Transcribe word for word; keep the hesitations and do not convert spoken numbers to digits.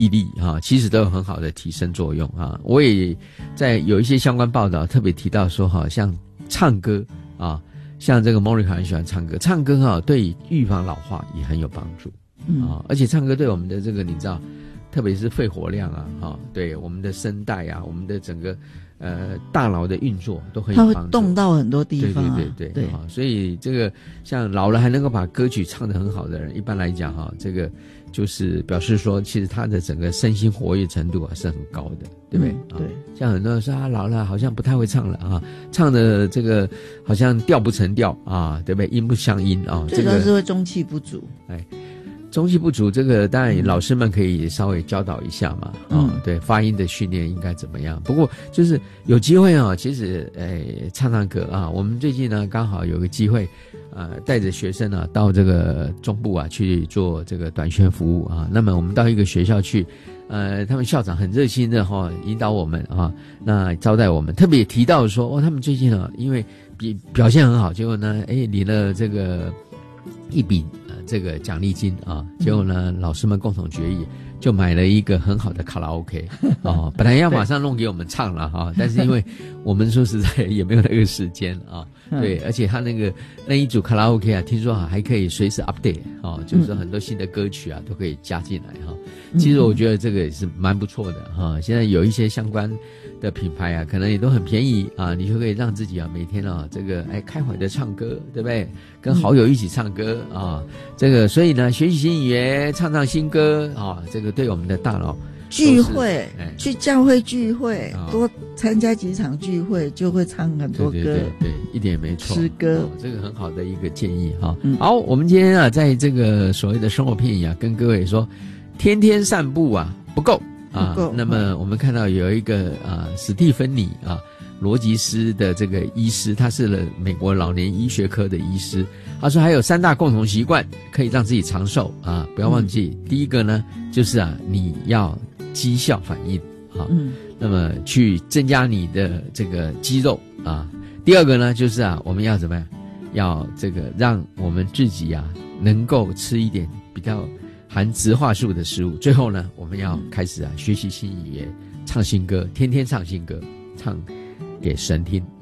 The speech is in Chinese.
毅力啊，其实都有很好的提升作用啊。我也在有一些相关报道特别提到说哈，像唱歌啊，像这个 Monica 很喜欢唱歌，唱歌哈对预防老化也很有帮助啊，而且唱歌对我们的这个你知道，特别是肺活量啊，哈，对我们的声带啊，我们的整个呃大脑的运作都很有帮助， 它会动到很多地方、啊， 对对对对对啊，所以这个像老了还能够把歌曲唱得很好的人，一般来讲哈，这个就是表示说，其实他的整个身心活跃程度啊是很高的，对不对？嗯、对、啊，像很多人说啊老了好像不太会唱了啊，唱的这个好像调不成调啊，对不对？音不相音啊， 这个是会中气不足， 哎。中气不足，这个当然老师们可以稍微教导一下嘛，啊、嗯哦，对，发音的训练应该怎么样？不过就是有机会啊、哦，其实诶唱唱歌啊，我们最近呢刚好有个机会，呃，带着学生啊到这个中部啊去做这个短宣服务啊。那么我们到一个学校去，呃，他们校长很热心的哈、哦、引导我们啊，那招待我们，特别提到说哦，他们最近啊因为比表现很好，结果呢，哎领了这个一笔。这个奖励金啊，结果呢，老师们共同决议，就买了一个很好的卡拉 OK 哦，本来要马上弄给我们唱了哈，但是因为我们说实在也没有那个时间啊，对，而且他那个那一组卡拉 OK 啊，听说啊还可以随时 update 啊，就是说很多新的歌曲啊都可以加进来哈。其实我觉得这个也是蛮不错的哈，现在有一些相关的品牌啊，可能也都很便宜啊，你就可以让自己啊每天啊这个哎开怀的唱歌，对不对？跟好友一起唱歌啊，这个所以呢学习新语言，唱唱新歌啊，这个对我们的大脑聚会，哎、去教会聚会，哦、多参加几场聚会，就会唱很多歌， 对对对对，一点也没错。 诗歌、 哦，这个很好的一个建议哈、嗯。好，我们今天啊，在这个所谓的生活片语啊，跟各位说，天天散步啊不够啊。那么我们看到有一个啊，史蒂芬妮啊，罗吉斯的这个医师，他是美国老年医学科的医师。他说还有三大共同习惯可以让自己长寿啊，不要忘记。嗯、第一个呢，就是啊，你要绩效反应啊，嗯，那么去增加你的这个肌肉啊。第二个呢，就是啊，我们要怎么样？要这个让我们自己啊，能够吃一点比较含植化素的食物。最后呢，我们要开始啊，学习新语言，唱新歌，天天唱新歌，唱给神听